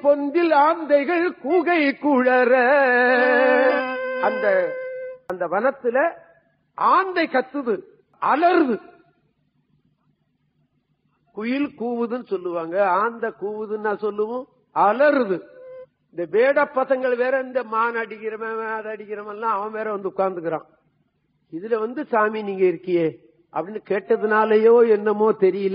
பொந்தில் ஆந்தைகள் கூகை குழற. அந்த அந்த வனத்துல ஆந்தை கத்துது, அலறுது. குயில் கூவுதுன்னு சொல்லுவாங்க, ஆந்த கூவுதுன்னு சொல்லுவோம், அலறுது. இந்த வேட பசங்கள் வேற இந்த மான் அடிக்கிறவன் அதை அடிக்கிறவன் அவன் வேற வந்து உட்கார்ந்துக்கிறான். இதுல சாமி நீங்க இருக்கியே அப்படின்னு கேட்டதுனாலயோ என்னமோ தெரியல,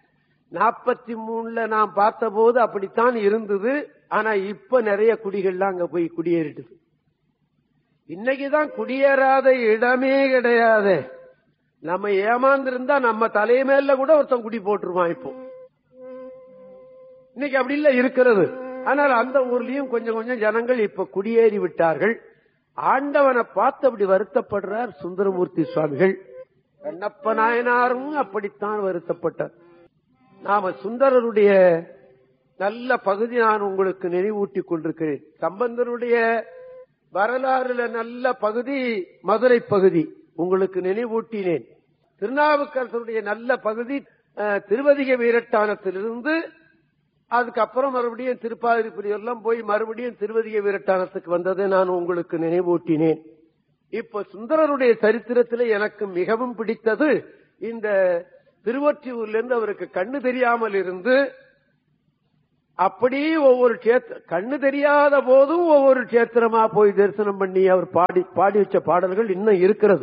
43 நான் பார்த்த போது அப்படித்தான் இருந்தது. ஆனா இப்ப நிறைய குடிகள்லாம் அங்க போய் குடியேறிட்டு. இன்னைக்குதான் குடியேறாத இடமே கிடையாது. நம்ம ஏமாந்திருந்தா நம்ம தலைமையில கூட ஒருத்தன் குடி போட்டுருவான். இப்போ இன்னைக்கு அப்படி இல்ல இருக்கிறது. ஆனால் அந்த ஊர்லயும் கொஞ்சம் கொஞ்சம் ஜனங்கள் இப்ப குடியேறி விட்டார்கள். ஆண்டவனை பார்த்து அப்படி வருத்தப்படுறார் சுந்தரமூர்த்தி சுவாமிகள். கண்ணப்ப நாயனாரும் அப்படித்தான் வருத்தப்பட்டார். நாம சுந்தரருடைய நல்ல பகுதி நான் உங்களுக்கு நினைவூட்டி கொண்டிருக்கிறேன். சம்பந்தருடைய வரலாறுல நல்ல பகுதி மதுரை பகுதி உங்களுக்கு நினைவூட்டினேன். திருநாவுக்கரசருடைய நல்ல பகுதி திருவதிக வீரட்டானத்திலிருந்து அதுக்கப்புறம் மறுபடியும் திருப்பாதிரிபுரியெல்லாம் போய் மறுபடியும் திருவதிக வீரட்டானத்துக்கு வந்ததை நான் உங்களுக்கு நினைவூட்டினேன். இப்ப சுந்தரருடைய சரித்திரத்தில் எனக்கு மிகவும் பிடித்தது இந்த திருவொற்றியூர்ல இருந்து அவருக்கு கண்ணு தெரியாமல் இருந்து அப்படியே ஒவ்வொரு கண்ணு தெரியாத போதும் ஒவ்வொரு கஷேத்திரமா போய் தரிசனம் பண்ணி அவர் பாடி வச்ச பாடல்கள் இன்னும் இருக்கிறது.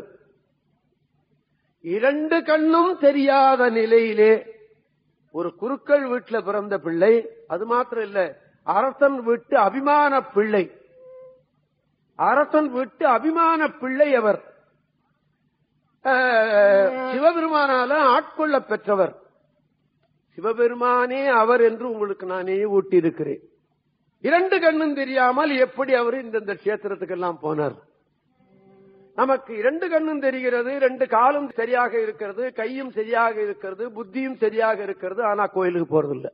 2 கண்ணும் தெரியாத நிலையிலே ஒரு குருக்கள் வீட்டுல பிறந்த பிள்ளை, அது மாத்திரம் இல்ல, அரசன் வீட்டு அபிமான பிள்ளை. அரசன் வீட்டு அபிமான பிள்ளை அவர். சிவபெருமானால ஆட்கொள்ள பெற்றவர். சிவபெருமானே அவர் என்று உங்களுக்கு நானே ஊட்டி இருக்கிறேன். 2 கண்ணும் தெரியாமல் எப்படி அவர் இந்த கஷேத்திரத்துக்கெல்லாம் போனார்? நமக்கு 2 கண்ணும் தெரிகிறது, 2 காலும் சரியாக இருக்கிறது, கையும் சரியாக இருக்கிறது, புத்தியும் சரியாக இருக்கிறது. ஆனா கோயிலுக்கு போறதில்லை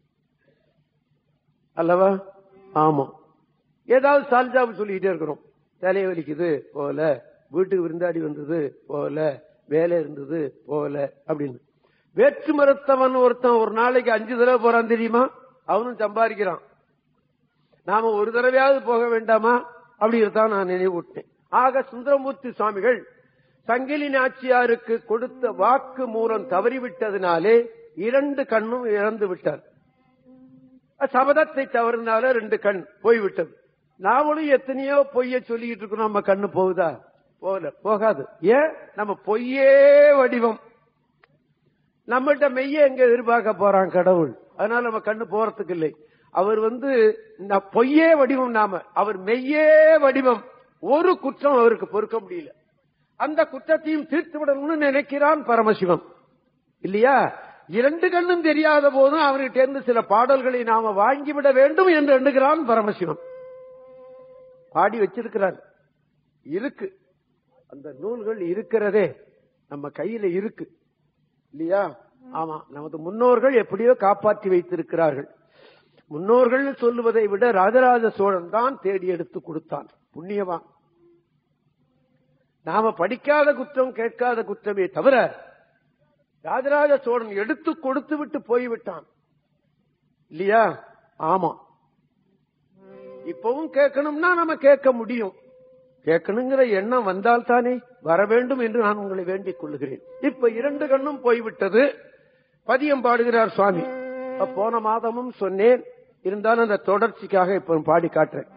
அல்லவா? ஆமா, ஏதாவது சால்ஜாபு சொல்லிக்கிட்டே இருக்கிறோம். தலையை வலிக்குது போல, வீட்டுக்கு விருந்தாடி வந்தது போல, வேலை இருந்தது போல அப்படின்னு. வேற்று மருத்துவன் ஒருத்தன் ஒரு நாளைக்கு 5 தடவை போறான் தெரியுமா? அவனும் சம்பாதிக்கிறான். நாம ஒரு தடவையாவது போக வேண்டாமா? அப்படிங்கிறதான் நான் நினைவூட்டேன். ஆக சுந்தரமூர்த்தி சுவாமிகள் சங்கிலி நாச்சியாருக்கு கொடுத்த வாக்கு மூலம் தவறிவிட்டதினாலே 2 கண்ணும் இழந்து விட்டார். சபதத்தை தவறினால 2 கண் போய்விட்டது. நாமளும் எத்தனையோ பொய்ய சொல்லிட்டு இருக்கோம். நம்ம கண்ணு போகுதா? போகாது. ஏன்? நம்ம பொய்யே வடிவம். நம்மகிட்ட மெய்ய எங்க எதிர்பார்க்க போறான் கடவுள்? அதனால நம்ம கண்ணு போறதுக்கு இல்லை. அவர் பொய்யே வடிவம், நாம அவர் மெய்யே வடிவம். ஒரு குற்றம் அவருக்கு பொறுக்க முடியல. அந்த குற்றத்தையும் தீர்த்து விடணும்னு நினைக்கிறான் பரமசிவம் இல்லையா? 2 கண்ணும் தெரியாத போதும் அவர்கிட்ட இருந்து சில பாடல்களை நாம வாங்கிவிட வேண்டும் என்று எண்ணுகிறான் பரமசிவம். பாடி வச்சிருக்கிறார். இருக்கு, அந்த நூல்கள் இருக்கிறதே நம்ம கையில இருக்கு இல்லையா? ஆமா, நமது முன்னோர்கள் எப்படியோ காப்பாற்றி வைத்திருக்கிறார்கள். முன்னோர்கள் சொல்லுவதை விட ராஜராஜ சோழன் தான் தேடி எடுத்து கொடுத்தான். புண்ணியவான். நாம படிக்காத குற்றம், கேட்காத குற்றமே தவிர ராஜராஜ சோழன் எடுத்து கொடுத்து விட்டு போய்விட்டான் இல்லையா? ஆமா, இப்பவும் கேட்கணும்னா நம்ம கேட்க முடியும். கேட்கணுங்கிற எண்ணம் வந்தால் தானே வர வேண்டும் என்று நான் உங்களை வேண்டிக் கொள்ளுகிறேன். இப்ப 2 கண்ணும் போய்விட்டது. பதியம் பாடுகிறார் சுவாமி. போன மாதமும் சொன்னேன், இருந்தாலும் அந்த தொடர்ச்சிக்காக இப்ப பாடி காட்டுறேன்.